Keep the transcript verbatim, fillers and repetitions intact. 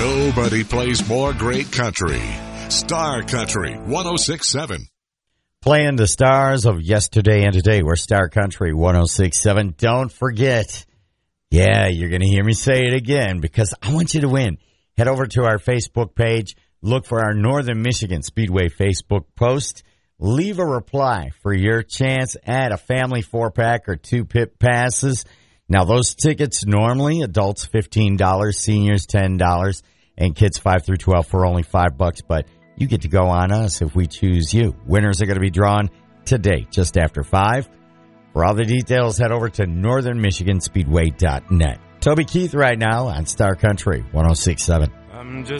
Nobody plays more great country. Star Country one oh six point seven. Playing the stars of yesterday and today. We're Star Country one oh six point seven. Don't forget. Yeah, you're going to hear me say it again because I want you to win. Head over to our Facebook page. Look for our Northern Michigan Speedway Facebook post. Leave a reply for your chance at a family four-pack or two pit passes. Now, those tickets normally, adults fifteen dollars, seniors ten dollars, and kids five through twelve for only five bucks. But you get to go on us if we choose you. Winners are going to be drawn today, just after five. For all the details, head over to northern michigan speedway dot net. Toby Keith right now on Star Country one oh six point seven. I'm just